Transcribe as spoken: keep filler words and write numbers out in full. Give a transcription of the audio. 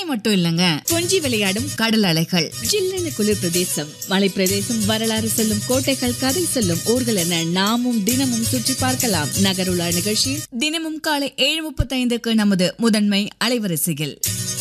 மட்டும் இல்லங்க, கொஞ்சி விளையாடும் கடல் அலைகள், ஜில்லென குளிர் பிரதேசம், மலை பிரதேசம், வரலாறு சொல்லும் கோட்டைகள், கதை சொல்லும் ஊர்கள் என நாமும் தினமும் சுற்றி பார்க்கலாம். நகருலா நிகழ்ச்சியில் தினமும் காலை ஏழு முப்பத்தி ஐந்துக்கு நமது முதன்மை அலைவரிசையில்